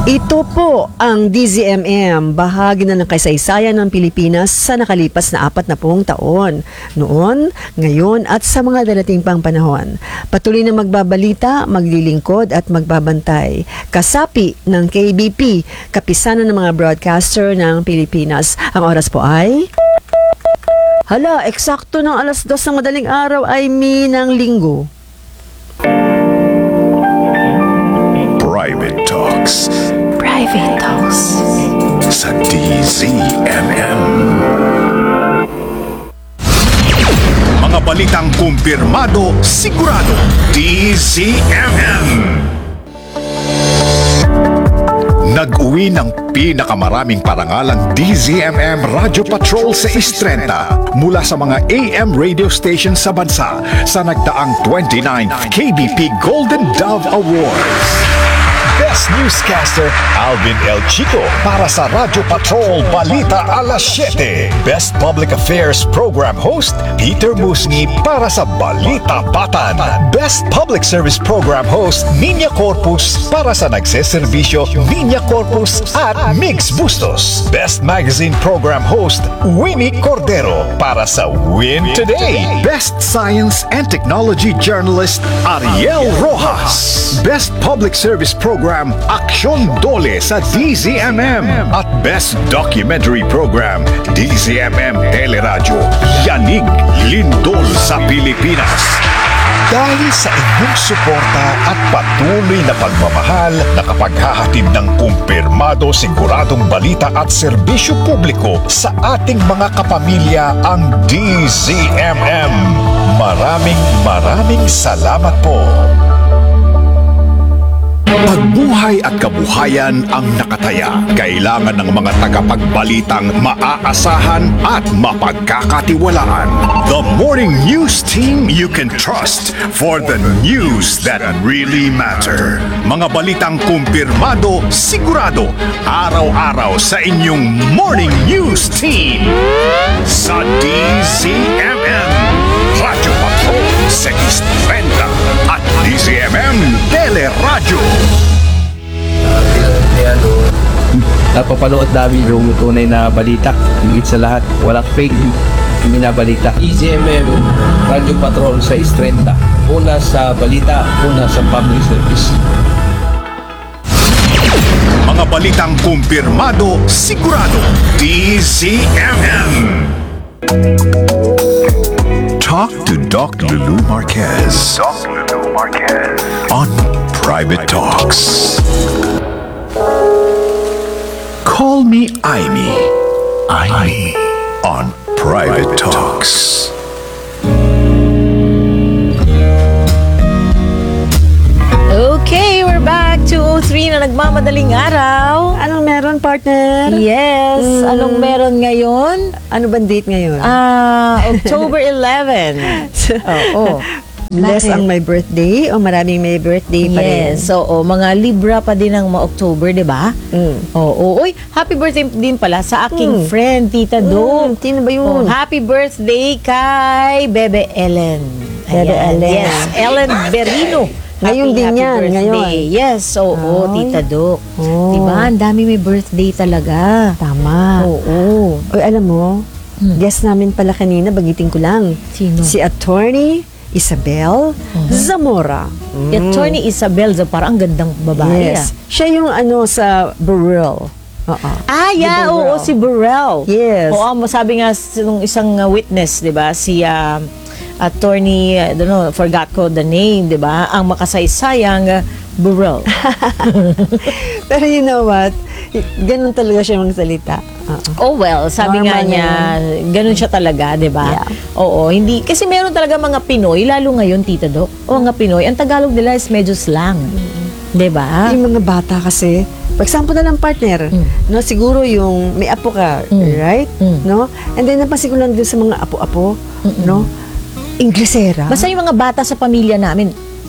Ito po ang DZMM, bahagi na ng kasaysayan ng Pilipinas sa nakalipas na 40 taon. Noon, ngayon at sa mga darating pang panahon. Patuloy na magbabalita, maglilingkod at magbabantay. Kasapi ng KBP, kapisanan ng mga broadcaster ng Pilipinas. Ang oras po ay... Hala, eksakto ng 2:00 ng madaling araw ay ng linggo. Private Talks. Private Talks. Sa DZMM. Mga balitang kumpirmado, sigurado. DZMM. Nag-uwi ng pinakamaraming parangalang DZMM Radio Patrol sa Istrenta mula sa mga AM radio stations sa bansa sa nagdaang 29th KBP Golden Dove Awards. Best Newscaster, Alvin El Chico para sa Radio Patrol Balita Alas 7. Best Public Affairs Program Host, Peter Musni para sa Balita Batan. Best Public Service Program Host, Niña Corpus para sa nagseserbisyo Niña Corpus at Mix Bustos. Best Magazine Program Host, Winnie Cordero para sa Win Today. Best Science and Technology Journalist, Ariel Rojas. Best Public Service Program Aksyon Dole sa DZMM at Best Documentary Program DZMM Teleradyo Yanig Lindol sa Pilipinas. Dahil sa inyong suporta at patuloy na pagmamahal na kapaghahatid ng kumpirmado, siguradong balita at serbisyo publiko sa ating mga kapamilya ang DZMM. Maraming salamat po. Pagbuhay at kabuhayan ang nakataya. Kailangan ng mga tagapagbalitang maaasahan at mapagkakatiwalaan. The morning news team you can trust for the news that really matter. Mga balitang kumpirmado, sigurado, araw-araw sa inyong morning news team. Sa DZMM, Radyo Patrol sa Istrenta at DZMM Teleradyo. Napapanood namin yung tunay na balita. Higit sa lahat, walang fake binabalita. DZMM Radio Patrol sa Istrenta. Una sa balita, una sa public service. Mga balitang kumpirmado, sigurado. DZMM. Talk to Doc Lulu Marquez. Doc Lulu Marquez. On Private Talks. Call me Aimee. Aimee. On Private Talks. Okay, we're back. 2:03 na nagmamadaling araw. Anong meron, partner? Yes. Anong meron ngayon? Ano bang date ngayon? October 11. Oo. Bless ang my birthday o maraming may birthday pa rin. Yes. Oo, mga Libra pa din ang October, di ba? Oo. Uy, happy birthday din pala sa aking friend, Tita Do. Sino ba yun? Happy birthday kay Bebe Ellen. Bebe Ellen. Yes, Ellen Berino. Ngayon din happy yan, birthday. ngayon. Yes, oo, Tita Do. Diba? Ang dami may birthday talaga. Tama. Oo. Uy, alam mo, guest namin pala kanina, bagitin ko lang. Sino? Si Attorney Isabel Zamora. Attorney Isabel, parang ang gandang babae. Yes. Siya yung sa Burrell. Yeah, oo, si Burrell. Yes. Oo, sabi nga nung isang witness, 'di ba? Si Attorney, I don't know, forgot ko the name, 'di ba? Ang makasaysayang Burrell. Pero you know what? Ganun talaga siya magsalita. Oh well, sabi nga Normal niya, ganun siya talaga, 'di ba? Yeah. Oo, hindi kasi meron talaga mga Pinoy, lalo ngayon, Tita Doc. O mga Pinoy, ang Tagalog nila is medyo slang. 'Di ba? Yung mga bata kasi, for example na lang partner, no, siguro yung may apo ka, right? No? And then napansin ko lang din sa mga apo-apo, no? Inglesera. Basta yung mga bata sa pamilya namin,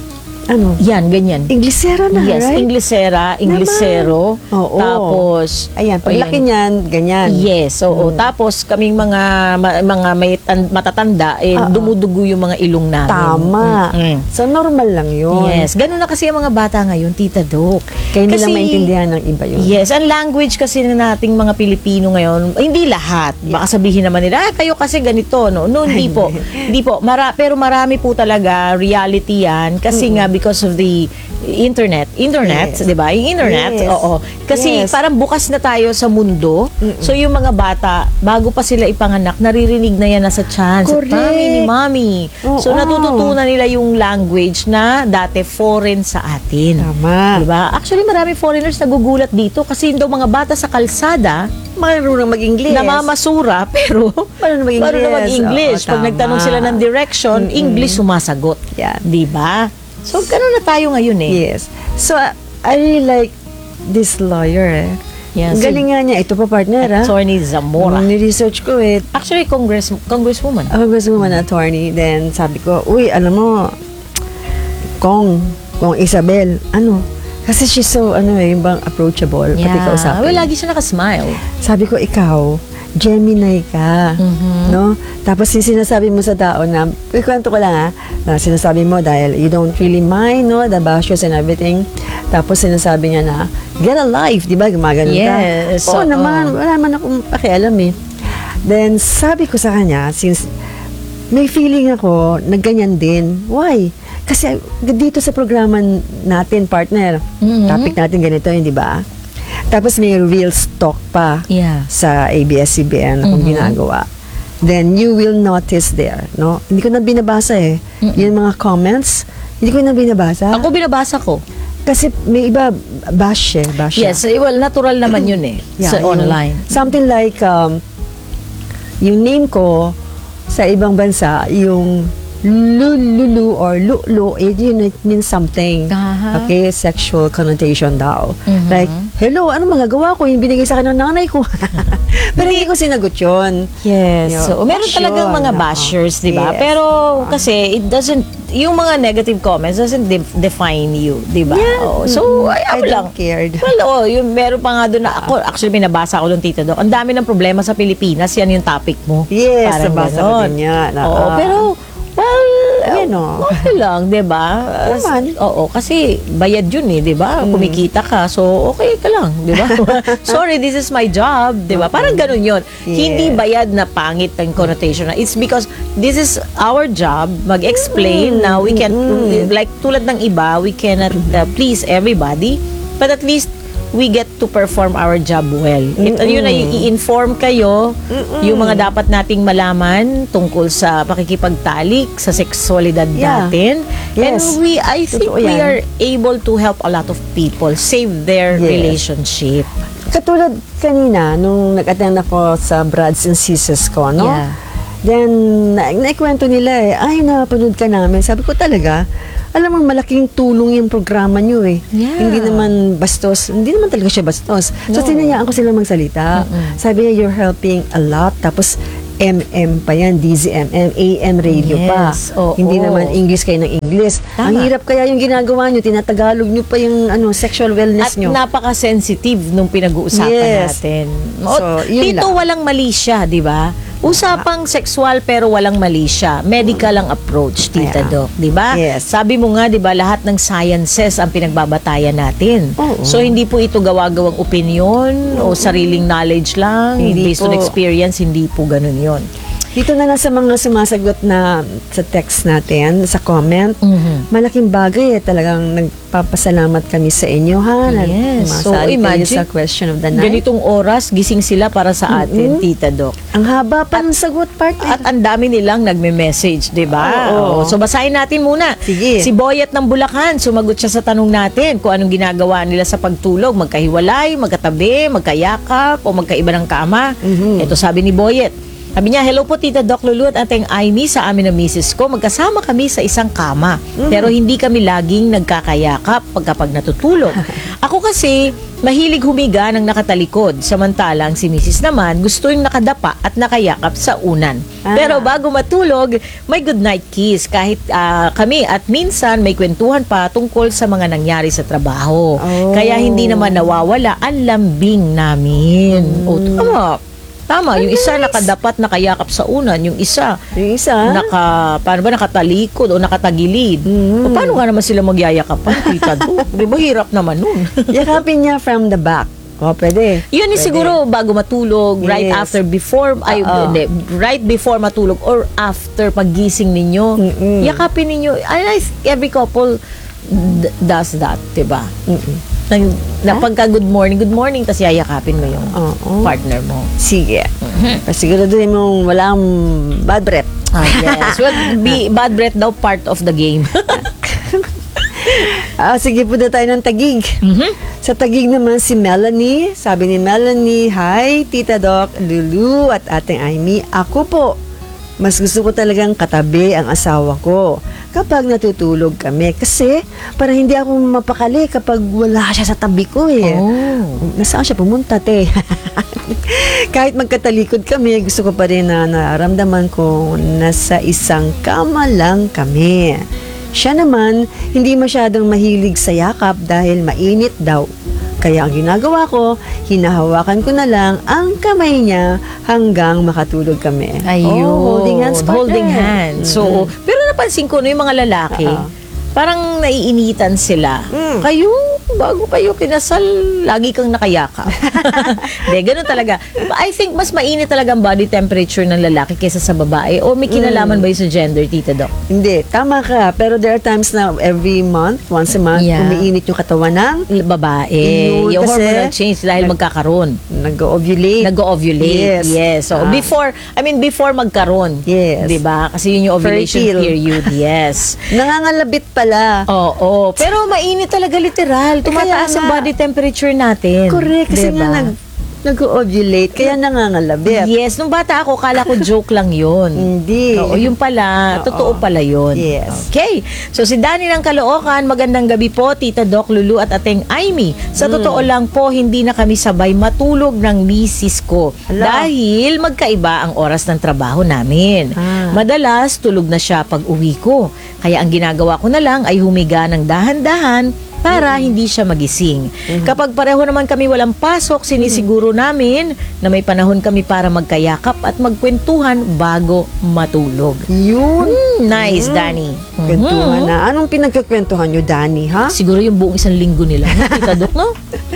Ano? Yan, ganyan. Inglesera na, Yes, right? Inglesera, Inglesero. Oo. Tapos, Ayan, paglaki niyan, ganyan. Yes, oo. Tapos kaming mga may matatanda, dumudugo yung mga ilong namin. Tama. So, normal lang yun. Yes, ganun na kasi ang mga bata ngayon, Tita Doc. Kaya hindi lang maintindihan ng iba yun. Yes, ang language kasi na nating mga Pilipino ngayon, hindi lahat. Baka sabihin naman nila, kayo kasi ganito, no? No, hindi po. Hindi po. Pero marami po talaga reality yan kasi nga because of the internet, Yes. 'di ba? Yung internet, Yes. oo. Kasi Yes. parang bukas na tayo sa mundo. So yung mga bata, bago pa sila ipanganak, naririnig na yan nasa tiyan, sa Correct. tummy ni mommy. So Oo. natututunan nila yung language na dati foreign sa atin. Tama. Diba? Actually, marami foreigners nagugulat dito kasi yung daw mga bata sa kalsada, Marunong mag-English. namamasura, pero Marunong mag-English. marunong mag-English. Oo, Pag tama. nagtanong sila ng direction, English sumasagot. Yan. Diba? So, ganun na tayo ngayon eh. Yes. So, I really like this lawyer eh. Yes. Ang galing nga niya. Ito pa partner ah. Attorney Zamora. Ni-research ko eh. Actually, congresswoman. Ako gusto mo na attorney. Then sabi ko, uy, alam mo, Kong Isabel, ano? Kasi she's so, yung bang approachable, pati kausapin. Well, lagi siya nakasmile. Sabi ko, ikaw, Gemini ka, no? Tapos yung sinasabi mo sa tao na, ikwento ko lang na sinasabi mo dahil you don't really mind, no? The bashes and everything. Tapos sinasabi niya na, get a life, di ba? Gumagano ka. Yes, Oo oo. naman, wala naman akong pakialam eh. Then, sabi ko sa kanya, since may feeling ako na ganyan din. Why? Kasi dito sa programa natin, partner, topic natin ganito yun, di ba? Tapos may reels talk pa Yeah. sa ABS-CBN kung ginagawa. Then you will notice there, no? Hindi ko na binabasa eh. Yung mga comments, hindi ko na binabasa. Ako binabasa ko. Kasi may iba, bash siya. Yes, well, natural naman yun eh. Sa yun. online. Something like, yung name ko sa ibang bansa, yung Lulu or Lulu, it means something. Aha. Okay, sexual connotation daw. Like, hello, ano magagawa ko? Yung binigay sa akin ng nanay ko. Pero hindi ko sinagot yun. Yes. Yun. So, meron Bash talagang yun, mga oo. bashers, di ba? Yes. Pero kasi it doesn't, yung mga negative comments doesn't define you, di ba? Yeah. Oo. So, I ayaw lang. don't care. Well, yung meron pa nga doon na ako, actually binabasa ko doon, Tita Doc. Ang dami ng problema sa Pilipinas, yan yung topic mo. Yes, Parang nabasa ko ganon. din yan. Oo, pero, well, Ayan, oh. okay lang, di ba? Naman. Oo, kasi bayad yun eh, di ba? Kumikita ka, so okay ka lang, di ba? Sorry, this is my job, di ba? Parang ganun yun. Yes. Hindi bayad na pangit ang connotation. It's because this is our job, mag-explain na we can, like tulad ng iba, we cannot please everybody, but at least we get to perform our job well. Ito yun na i-inform kayo yung mga dapat nating malaman tungkol sa pakikipagtalik, sa sexualidad Yeah. natin. Yes. And I think Totoo we yan. are able to help a lot of people save their Yes. relationship. Katulad kanina, nung nag-attend ako sa Brothers and Sisters ko, no? Yeah. Then, naikwento nila ay, napanood ka namin. Sabi ko talaga, alam mo, malaking tulong yung programa nyo eh. Yeah. Hindi naman bastos. Hindi naman talaga siya bastos. So, No. tinayaan ko sila magsalita. Sabi niya, you're helping a lot. Tapos, MM pa yan, DZMM, AM radio pa. Yes, oo. Hindi naman English kayo ng English. Tama. Ang hirap kaya yung ginagawa nyo, tinatagalog nyo pa yung sexual wellness At nyo. napaka-sensitive nung pinag-uusapan Yes. natin. So, yun Dito lang. walang mali siya, di ba? Usapang sexual pero walang mali siya. Medical ang approach, Tita Yeah. Doc, di ba? Yes. Sabi mo nga, di ba, lahat ng sciences ang pinagbabatayan natin. Oo. So, hindi po ito gawa-gawang opinion o sariling knowledge lang, Hindi based on po. experience, hindi po ganun yon. Dito na lang sa mga sumasagot na sa text natin, sa comment, Mhm. malaking bagay talagang nagpapasalamat kami sa inyo, ha? Yes. So, Sumasali kayo imagine, sa question of the night. Ganitong oras, gising sila para sa atin, Tita Doc. Ang haba pa ng sagot, partner. At ang dami nilang nagme-message, 'di ba? Oo. So basahin natin muna. Sige. Si Boyet ng Bulacan, sumagot siya sa tanong natin kung anong ginagawa nila sa pagtulog, magkahiwalay, magkatabi, magkayakap o magkaiba ng kama. Ito sabi ni Boyet. Sabi niya, hello po Tita Doc Lulu at Ateng Aimee, sa amin na misis ko. Magkasama kami sa isang kama. Pero hindi kami laging nagkakayakap kapag natutulog. Ako kasi, mahilig humiga ng nakatalikod. Samantalang si misis naman, gusto yung nakadapa at nakayakap sa unan. Pero bago matulog, may good night kiss kahit kami at minsan may kwentuhan pa tungkol sa mga nangyari sa trabaho. Kaya hindi naman nawawala ang lambing namin. Tama, yung isa nakadapat nakayakap sa unan, yung isa nakatalikod o nakatagilid. O, paano nga naman sila magyayakapan, Tita Do? Di ba hirap naman nun? Yakapin niya from the back. Pwede. Yun Pwede. siguro bago matulog, right after, before, right before matulog or after paggising ninyo, yakapin ninyo. I every couple does that, diba? Pagka good morning, tas yayakapin mo yung partner mo. Sige. Pasiguraduhin mong walang bad breath. Yes. Well, bad breath daw part of the game. Sige po na tayo ng Tagig. Sa Tagig naman si Melanie. Sabi ni Melanie, hi, Tita Doc Lulu at Ateng Aimee. Ako po, mas gusto ko talagang katabi ang asawa ko kapag natutulog kami. Kasi para hindi ako mapakali kapag wala siya sa tabi ko eh. Nasaan siya pumunta, te? Kahit magkatalikod kami, gusto ko pa rin na naramdaman ko nasa isang kama lang kami. Siya naman, hindi masyadong mahilig sa yakap dahil mainit daw. Kaya ang ginagawa ko, hinahawakan ko na lang ang kamay niya hanggang makatulog kami. Ayun. Holding hands. Holding hands. So, pero napansin ko, no, yung mga lalaki, parang naiinitan sila. Kayo, bago kayo kinasal, lagi kang nakayakap. Hindi, ganun talaga. I think mas mainit talaga ang body temperature ng lalaki kaysa sa babae. O may kinalaman ba yun sa gender, Tita Doc? Hindi, tama ka. Pero there are times na every month, once a month, umiinit yung katawan ng babae. Yun, Yung kasi hormonal change dahil magkakaroon. Nag-ovulate. Nag-ovulate. Yes. So, before magkaroon. Yes. Diba? Kasi yun yung ovulation Fertile. period. Yes. Nangangalabit pala. Oo. Pero mainit talaga literal. Tumataas ang body temperature natin. Correct. Kasi diba? nga nag-ovulate, kaya nangangalabit. Yes. Nung bata ako, kala ko joke lang yun. Hindi. Oo, yun pala. Totoo pala yun. Yes. Okay. So, si Danny ng Caloocan, magandang gabi po, Tita Doc Lulu at Ateng Aimee. Sa totoo lang po, hindi na kami sabay matulog ng misis ko. Dahil magkaiba ang oras ng trabaho namin. Madalas, tulog na siya pag uwi ko. Kaya ang ginagawa ko na lang ay humiga ng dahan-dahan para hindi siya magising. Kapag pareho naman kami walang pasok, sinisiguro namin na may panahon kami para magkayakap at magkwentuhan bago matulog. Yun. Nice, Danny. Kwentuhan na. Anong pinagkakwentuhan nyo, Danny, ha? Siguro yung buong isang linggo nila. No, Tita Doc, no?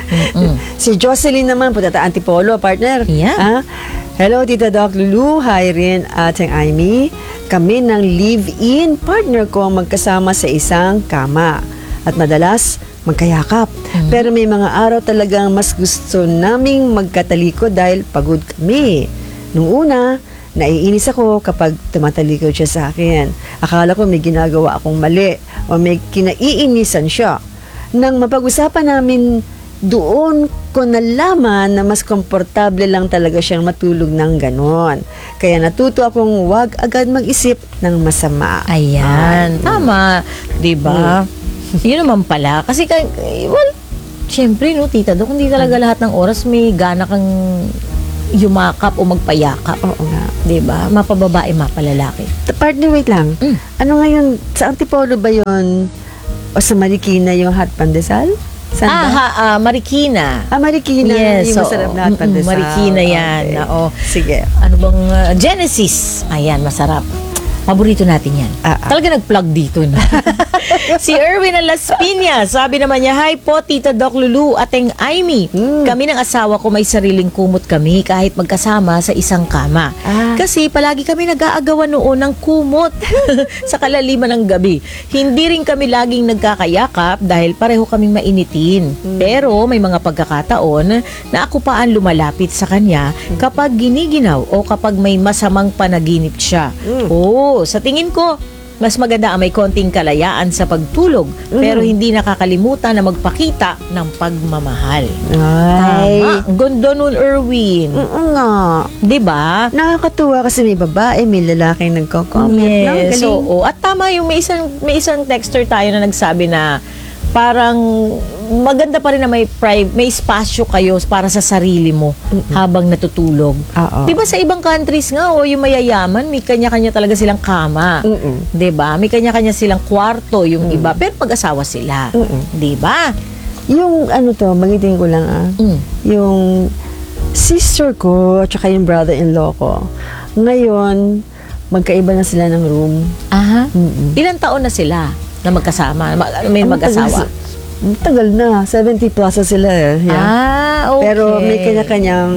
Si Jocelyn naman, punta ta Antipolo, partner. Yeah. Hello, Tita Doc Lulu. Hi rin, Ateng Aimee. Kami ng live-in partner ko magkasama sa isang kama. At madalas, magkayakap. Pero may mga araw talagang mas gusto naming magkatalikod dahil pagod kami. Nung una, naiinis ako kapag tumatalikod siya sa akin. Akala ko may ginagawa akong mali o may kinaiinisan siya. Nang mapag-usapan namin, doon ko nalaman na mas komportable lang talaga siyang matulog ng ganon. Kaya natuto akong wag agad mag-isip ng masama. Ayan. Tama. Diba? Yun naman pala. Kasi, syempre, no, Tita Doc, hindi talaga lahat ng oras may gana kang yumakap o magpayakap. Oo nga. Diba? Mapababae, mapalalaki. Partner, wait lang. Ano ngayon, sa Antipolo ba yun? O sa Marikina yung hot pandesal? Saan ba? Marikina. Marikina. Yes, yung masarap na hot pandesal. Marikina yan. Okay. Oo. Sige. Ano bang Genesis? Ayan, masarap. Paborito natin yan. Talaga nag-plug dito, no? Si Erwin ng Las Piñas, sabi naman niya, hi po, Tita Doc Lulu, Ateng Aimee. Kami ng asawa ko may sariling kumot kami kahit magkasama sa isang kama. Kasi palagi kami nag-aagawan noon ng kumot sa kalaliman ng gabi. Hindi rin kami laging nagkakayakap dahil pareho kaming mainitin. Pero may mga pagkakataon na ako pa ang lumalapit sa kanya kapag giniginaw o kapag may masamang panaginip siya. Sa tingin ko, mas maganda ang may konting kalayaan sa pagtulog, pero hindi nakakalimutan na magpakita ng pagmamahal. Ay. Tama. Ang ganda nun, Erwin. Oo nga. Di ba? Nakakatuwa kasi may babae, may lalaking nagko-comment. No? Yes. Galing. So, at tama yung may isang texter tayo na nagsabi na parang maganda pa rin na may espasyo kayo para sa sarili mo habang natutulog. Oo. 'Di ba sa ibang countries nga yung mayayaman, may kanya-kanya talaga silang kama. 'Di ba? May kanya-kanya silang kwarto yung iba, pero mag-asawa sila. 'Di ba? Yung ano to, magiting ko lang yung sister ko at saka yung brother-in-law ko. Ngayon, magkaiba na sila ng room. Aha. Ilang taon na sila na magkasama? May mag-asawa? Tagal na. 70 plus na sila eh. Yeah. Okay. Pero may kanya-kanyang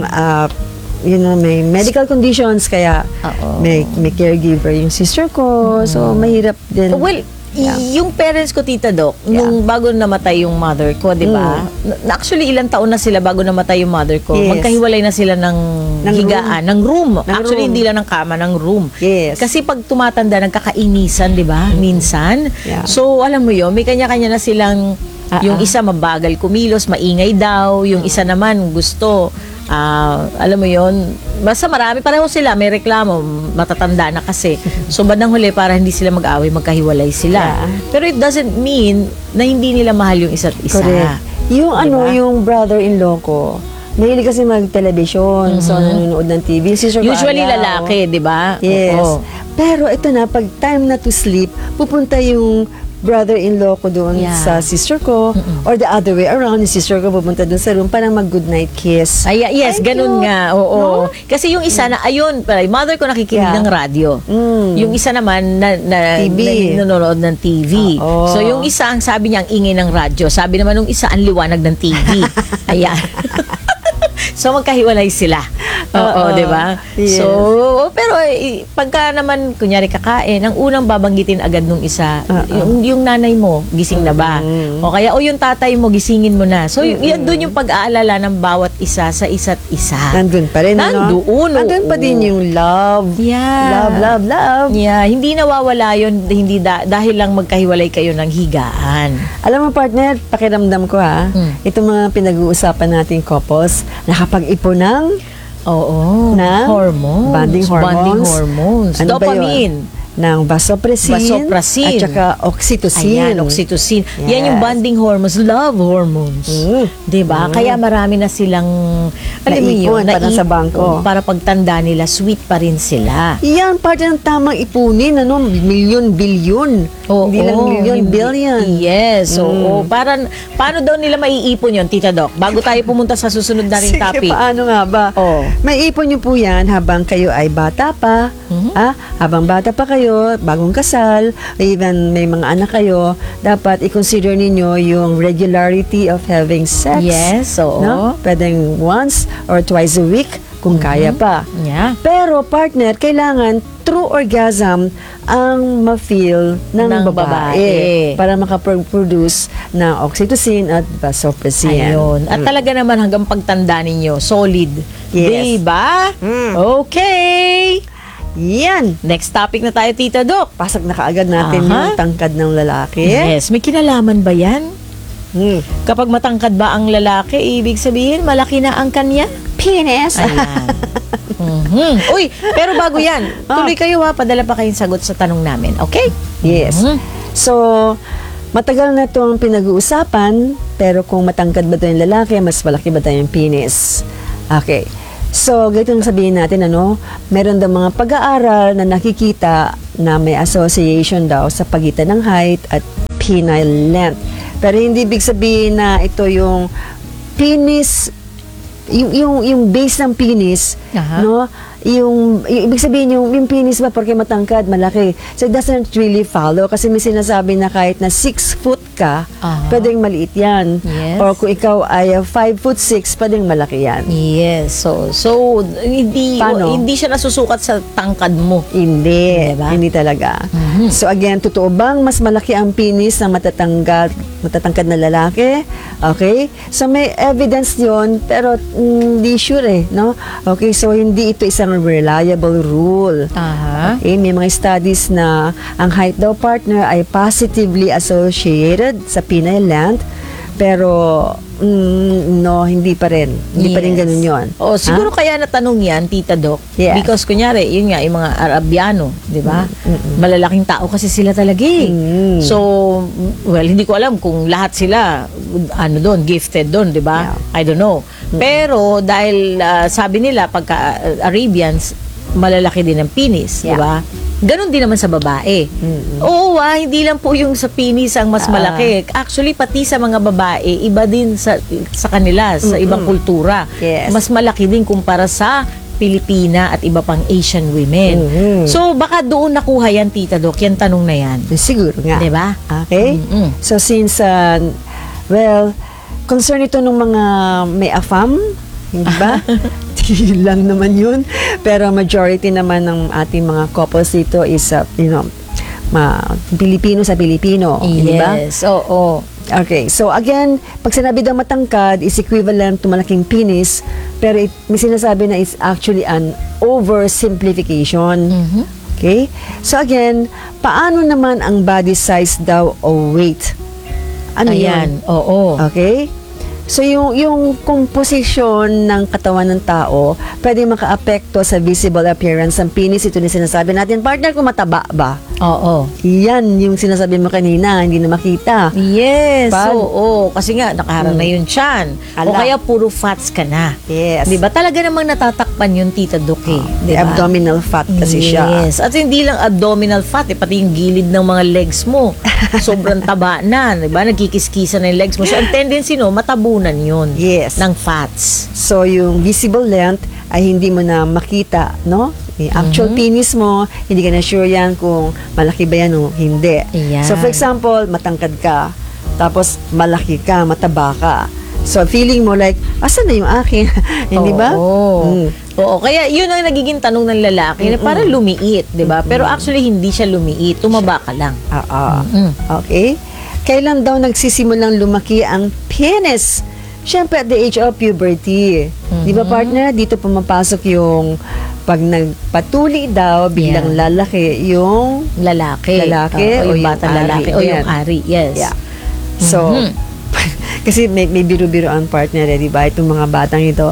may medical conditions kaya Oo. may caregiver yung sister ko. So, mahirap din. Well, yung parents ko, Tita Doc, nung bago namatay yung mother ko, di ba? Actually, ilang taon na sila bago namatay yung mother ko. Yes. Magkahiwalay na sila ng higaan, ng room. Actually, room. hindi lang ng kama, ng room. Yes. Kasi pag tumatanda, nagkakainisan, di ba? Minsan. Yeah. So, alam mo yun, may kanya-kanya na silang, yung isa mabagal kumilos, maingay daw. Yung isa naman gusto, alam mo yon, basta marami, pareho sila, may reklamo, matatanda na kasi. So, bandang huli, para hindi sila mag-away, magkahiwalay sila. Yeah. Pero it doesn't mean na hindi nila mahal yung isa't isa. Correct. Yung Diba? yung brother-in-law ko, mahilig kasi mag-television, so nanonood ng TV. Sister ko Usually ayaw. lalaki, di ba? Yes. Oo. Pero ito na, pag time na to sleep, pupunta yung brother-in-law ko doon Yeah. sa sister ko, or the other way around, yung sister ko pupunta doon sa room, parang mag-good night kiss. Ay, yes, Ay, ganun cute. nga. Oo. No? Kasi yung isa na, ayun, mother ko nakikinig Yeah. ng radyo. Yung isa naman na TV. nanonood ng TV. Oo. So yung isa, ang sabi niya, ang ingay ng radyo. Sabi naman nung isa, ang liwanag ng TV. Ayan. So magkahiwalay sila. Oo, Oo. di ba? Yes. So, pero pagka naman, kunyari kakain, ang unang babanggitin agad nung isa, yung nanay mo, gising na ba? O kaya, yung tatay mo, gisingin mo na. So, yan doon yung pag-aalala ng bawat isa sa isa't isa. Nandun pa rin, ano? Nandoon, Nandun pa oo. din yung love. Yeah. Love. Yeah, hindi nawawala yun, hindi dahil lang magkahiwalay kayo ng higaan. Alam mo, partner, pakiramdam ko itong mga pinag-uusapan nating couples, nakapag-ipon ng Oo. Na? Hormones. Bonding hormones. Ano ba yun? Dopamine. Ng vasopressin, Vasopressin. at saka oxytocin. Ayan, oxytocin. Yes. Yan yung bonding hormones, love hormones. 'Di ba? Kaya marami na silang Naipon, parang sa bangko. Para pagtanda nila, sweet pa rin sila. Yan, part ng tamang ipunin, milyon, bilyon. Hindi lang milyon, billion. Yes. So, paano daw nila maiipon yun, Tita Doc? Bago tayo pumunta sa susunod na ring Sige, topic. paano nga ba? Oh. May ipon nyo po yan habang kayo ay bata pa. Habang bata pa kayo, bagong kasal, even may mga anak kayo, dapat i-consider ninyo yung regularity of having sex. Yes, oo. No? Pwedeng once or twice a week kung kaya pa. Yeah. Pero partner, kailangan true orgasm ang ma-feel ng babae para makaproduce ng oxytocin at vasopressin. Ayun. At talaga naman hanggang pagtanda ninyo, solid. Yes. Diba? Okay. Yan. Next topic na tayo, Tita Doc. Pasok na kaagad natin Aha. yung tangkad ng lalaki. Yes. May kinalaman ba yan? Kapag matangkad ba ang lalaki, ibig sabihin, malaki na ang kanya? Penis. Ayan. Uy, pero bago yan, tuloy kayo padala pa kayong sagot sa tanong namin. Okay? Yes. So, matagal na itong pinag-uusapan, pero kung matangkad ba ito yung lalaki, mas malaki ba ito yung penis? Okay. So, ganito ang sabihin natin, meron daw mga pag-aaral na nakikita na may association daw sa pagitan ng height at penile length. Pero hindi ibig sabihin na ito yung penis, yung base ng penis, Aha. yung ibig sabihin yung penis ba porque matangkad, malaki. So it doesn't really follow kasi may sinasabi na kahit na 6 foot ka, Aha. pwedeng maliit yan. Yes. Or kung ikaw ay 5'6", pwedeng malaki yan. Yes. So Paano? hindi siya nasusukat sa tangkad mo. Hindi. Diba? Hindi talaga. So again, totoo bang mas malaki ang penis ng matatangkad na lalaki. Okay? So may evidence 'yon, pero hindi sure no? Okay, so hindi ito isang reliable rule. Aha. Okay, may mga studies na ang height daw, partner, ay positively associated sa penile length, pero no, hindi pa rin. Hindi pa rin Yes. ganun yun. Oh, siguro kaya natanong yan, Tita Doc. Yes. Because kunyari, yun nga, yung mga Arabiano, di ba? Malalaking tao kasi sila talaga eh. So, well, hindi ko alam kung lahat sila, ano doon, gifted doon, di ba? Yeah. I don't know. Pero, dahil sabi nila, pagka Arabians, malalaki din ang penis, di Yeah. ba? Ganon din naman sa babae. Oo, hindi lang po yung sa penis ang mas malaki. Actually, pati sa mga babae, iba din sa kanila, sa ibang kultura. Yes. Mas malaki din kumpara sa Pilipina at iba pang Asian women. So, baka doon nakuha yan, Tita Doc, yan tanong na yan. Siguro nga. Diba? Okay? Mm-mm. So since, well, concern ito ng mga may AFAM, hindi ba? Di lang naman yun. Pero majority naman ng ating mga couples dito is, Pilipino sa Pilipino. Hindi ba? Yes, oo. Okay, so again, pag sinabi daw matangkad is equivalent to malaking penis, pero may sinasabi na it's actually an oversimplification. Okay? So again, paano naman ang body size daw o weight? Ano Ayan, yun? oo. Okay? So yung komposisyon ng katawan ng tao pwede makaapekto sa visible appearance ng penis. Ito na sinasabi natin, partner, kung mataba ba? Oo. Yan yung sinasabi mo kanina, hindi na makita. Yes, Pag- oo. Kasi nga, nakaharang na yun tiyan. O Ala. kaya puro fats ka na. Yes. Di ba? Talaga namang natatakpan yung Tita Doc eh. Di The ba? abdominal fat kasi siya. Yes. At hindi lang abdominal fat, pati yung gilid ng mga legs mo. Sobrang taba na, di ba? Nagkikiskisa na yung legs mo. So, ang tendency, matabunan yun. Yes. Ng fats. So, yung visible length ay hindi mo na makita, no? Yung actual penis mo, hindi ka na sure yan kung malaki ba yan o hindi. Ayan. So, for example, matangkad ka, tapos malaki ka, mataba ka. So, feeling mo like, asan na yung akin? Hindi ba? Oo. Oo, kaya yun ang nagiging tanong ng lalaki na para lumiit, di ba? Pero actually, hindi siya lumiit. Tumaba ka lang. Oo. Okay? Kailan daw nagsisimulang lumaki ang penis? Siyempre, at the age of puberty. Di ba, partner? Dito pumapasok yung pag nagpatuli daw, biglang lalaki yung Lalaki. Lalaki Oo, o yung yung batang ari. lalaki. O yung Ayan. ari, yes. Yeah. So, kasi may biro-biro ang partner, di ba? Itong mga batang ito.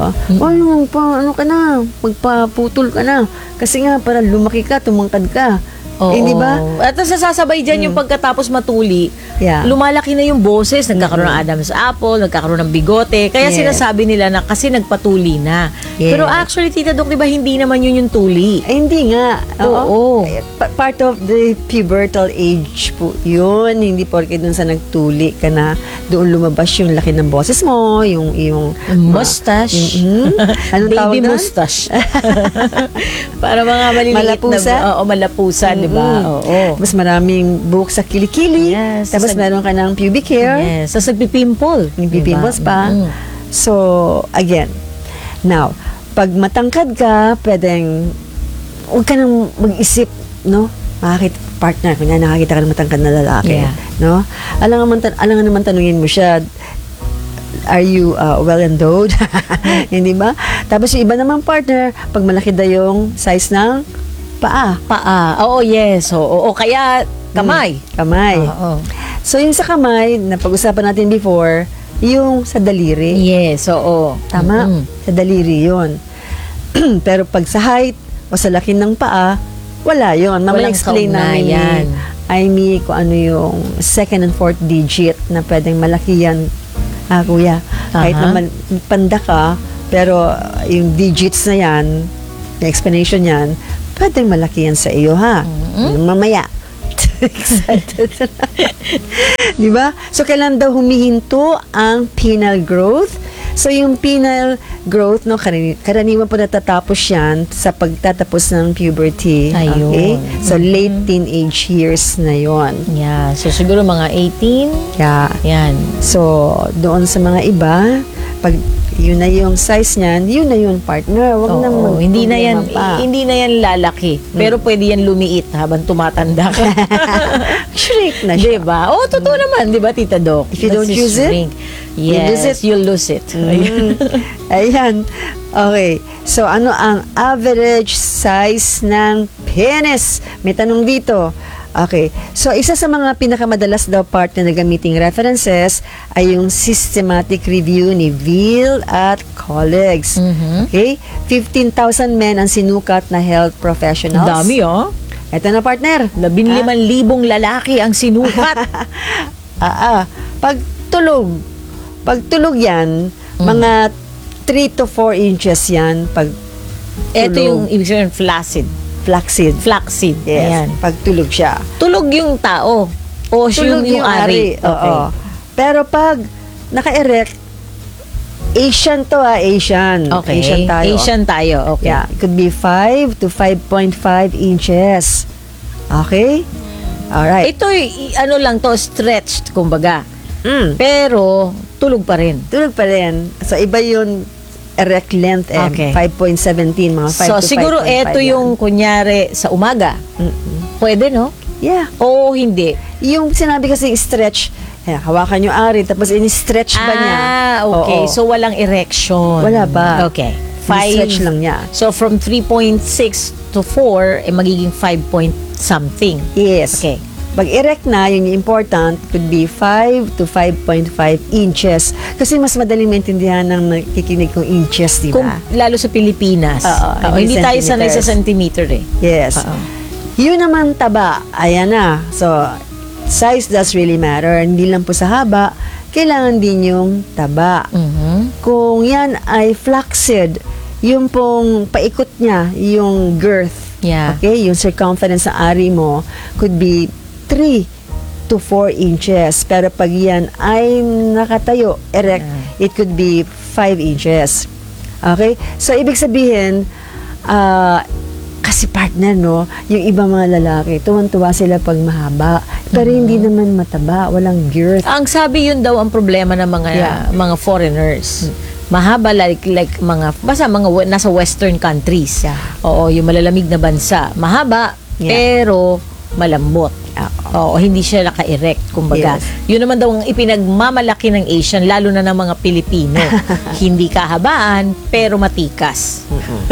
Ano ka na? Magpaputol ka na. Kasi nga, para lumaki ka, tumangkad ka. Oo. Di ba? At sasabay dyan yung pagkatapos matuli, Yeah. lumalaki na yung boses, nagkakaroon ng Adam's apple, nagkakaroon ng bigote. Kaya Yes. sinasabi nila na kasi nagpatuli na. Yes. Pero actually, Tita Doc, di ba hindi naman yun yung tuli? Ay, hindi nga. Oo. Part of the pubertal age po yun. Hindi porke dun sa nagtuli ka na doon lumabas yung laki ng boses mo, yung Mustache. Anong tawag Baby doon? mustache. Para mga maliliit Malapusa? na... Oo, malapusa, di ba? Oo. Mas maraming buhok sa kilikili. Yes. Tapos meron ka ng pubic hair. Yes. Tapos nagpipimple. Nagpipimples Diba? pa. So, again, now, pag matangkad ka, pwedeng, huwag ka nang mag-isip, no? Makakita, partner, kunya nakakita ka ng matangkad na lalaki. Yeah. No? Alangan naman tanungin mo siya, are you well endowed? Hindi ba? Tapos yung iba namang partner, pag malaki daw yung size ng paa. Paa. Oo, yes. Oo. O kaya kamay. Kamay. Oo. So, yung sa kamay, na pag-usapan natin before, yung sa daliri. Yes, oo. Tama? Mm-mm. Sa daliri yun. Pero pag sa height o sa laki ng paa, wala yun. Mamaya Walang explain namin kaugnayan. ni kung ano yung second and fourth digit na pwedeng malaki yan. Kuya, kahit Aha. naman panda ka, pero yung digits na yan, yung explanation yan, pwedeng malaki yan sa iyo, ha? Mamaya. Excited. Di ba? So, kailan daw humihinto ang penile growth? So, yung penile growth, no, karaniwan po natatapos yan sa pagtatapos ng puberty. Ayun. Okay? So, late teenage years na yon. Yeah. So, siguro mga 18. Yeah. Yan. So, doon sa mga iba, pag yun na yung size niyan, yun na yun, partner. Huwag nang Oo, hindi na yan magproblema pa. hindi na yan lalaki. Pero pwede yan lumiit habang tumatanda ka. Shrink na siya. Diba? Oh, totoo naman, 'di ba, Tita Doc? If you don't That's use it, shrink. you lose it. You'll lose it. Ayun. Ayan. Okay. So, ano ang average size ng penis? May tanong dito. Okay. So, isa sa mga pinakamadalas daw partner na gamiting references ay yung systematic review ni Veal at colleagues. Okay? 15,000 men ang sinukat na health professionals. Dami, oh. Ito na, partner. 15,000 lalaki ang sinukat. Pag tulog yan, mga 3 to 4 inches yan pag Ito tulog. yung ibig sabihin, flaccid. Flaccid. Flaccid. Yes. Ayan. Pag tulog siya. Tulog yung tao. O Tulog yung ari. Oo. Okay. Pero pag naka-erect, Asian to Asian. Okay. Asian tayo. Asian tayo. Okay. Yeah. It could be 5 to 5.5 inches. Okay? Alright. Ito, ano lang to, stretched, kumbaga. Mm. Pero, tulog pa rin. Tulog pa rin. So, iba yung erect length Okay. 5.17, mga 5 So, to 5.5 siguro ito yan. yung, kunyari, sa umaga. Pwede, no? Yeah. O hindi. Yung sinabi kasi stretch, hawakan yung ari, tapos in-stretch ba niya? Okay. Oo. So, walang erection. Wala pa. Okay. In-stretch lang niya. So, from 3.6 to 4, magiging 5 point something. Yes. Okay. Pag erect na, yun yung important, could be 5 to 5.5 inches. Kasi mas madaling maintindihan ng nakikinig kong inches, di Kung, ba? lalo sa Pilipinas. Oo, Hindi tayo sanay sa centimeters. centimeter eh. Yes. Oo. Yun naman taba, ayan na. So, size does really matter. Hindi lang po sa haba, kailangan din yung taba. Mhm. Kung yan ay flaccid, yung pong paikot niya, yung girth, Yeah. okay, yung circumference ng ari mo could be 3 to 4 inches. Pero pag yan ay nakatayo, erect, it could be 5 inches. Okay? So, ibig sabihin, kasi partner, no, yung ibang mga lalaki, tuwan-tuwa sila pag mahaba. Pero hindi naman mataba, walang girth. Ang sabi yun daw ang problema ng mga Yeah. mga foreigners. Mahaba like mga basta mga nasa western countries. Yeah. Oo, yung malalamig na bansa. Mahaba Yeah. pero malambot. Oo, hindi siya naka-erect, kumbaga. Yes. Yun naman daw ang ipinagmamalaki ng Asian, lalo na ng mga Pilipino. Hindi kahabaan, pero matikas.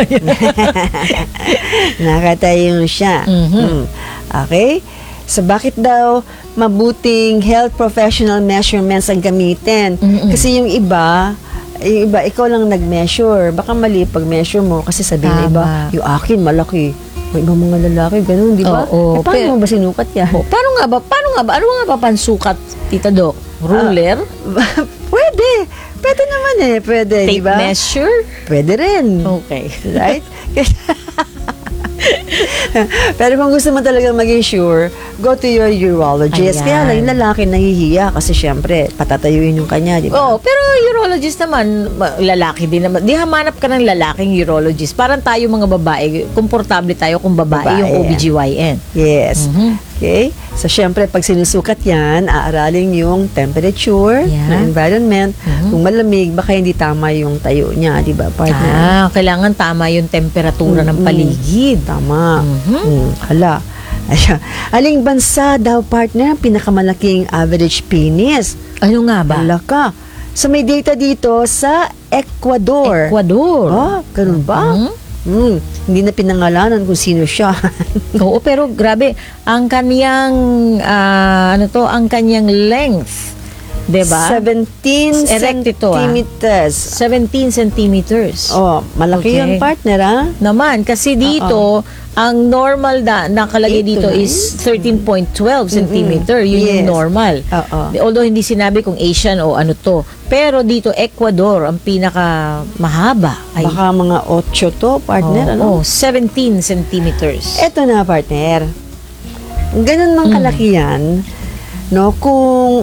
Nakatayo siya. Okay? So, bakit daw mabuting health professional measurements ang gamitin? Kasi yung iba, ikaw lang nag-measure. Baka mali pag-measure mo kasi sabihin ng iba, Tama. yung akin malaki. May ibang mga lalaki, ganun, di ba? Oo, paano mo ba sinukat yan? Oh, paano nga ba? Ano nga ba pansukat, Tita Doc? Ruler? Pwede. Pwede naman Pwede, di Tape ba? measure? Pwede rin. Okay. Right? Pero kung gusto mo talaga maging sure, go to your urologist. Ayan. Kaya lang yung lalaki nahihiya kasi syempre, patatayuin yung kanya, di ba? Oo, pero urologist naman, lalaki din naman. Di hamanap ka ng lalaking urologist. Parang tayo mga babae, komportable tayo kung babae yung Babae. OBGYN. Yes. Mhm. Okay? So, syempre, pag sinusukat yan, aaralin yung temperature Yeah. ng environment. Kung malamig, baka hindi tama yung tayo niya, di ba, partner? Kailangan tama yung temperatura ng paligid. Tama. Hala. Ayan. Aling bansa daw, partner, ang pinakamalaking average penis? Ano nga ba? Hala ka. So, may data dito sa Ecuador. Ecuador. Oh, ganun ba? Hindi na pinangalanan kung sino siya. Oo, pero grabe, ang kanyang ang kanyang length, 'di ba? 17 Erect ito, centimeters. 17 centimeters. Oh, malaki Okay. yung partner, ha? Naman, kasi dito, ang normal na nakalagay 8 to dito 9? is 13.12 centimeter. Yun yung Yes. normal. Oo. Although hindi sinabi kung Asian o ano to. Pero dito, Ecuador, ang pinaka mahaba ay Baka mga 8 to, partner, ano? 17 centimeters. Eto na, partner. Ganun mang kalaki yan, no? Kung